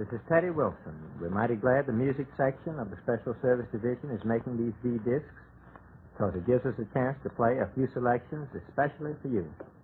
is Teddy Wilson. We're mighty glad the music section of the Special Service Division is making these V-discs because it gives us a chance to play a few selections especially for you.